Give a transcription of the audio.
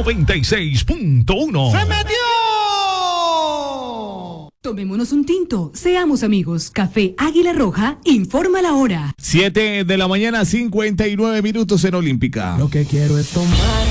96.1. ¡Se metió! Tomémonos un tinto, seamos amigos. Café Águila Roja informa la hora. 7 de la mañana, 59 minutos en Olímpica. Lo que quiero es tomar